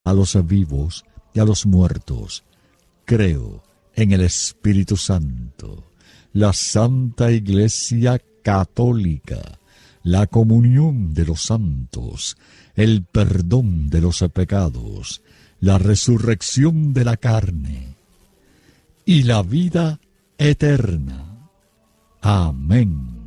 a los vivos y a los muertos. Creo en el Espíritu Santo, la Santa Iglesia Católica, la comunión de los santos, el perdón de los pecados, la resurrección de la carne y la vida eterna. Amén.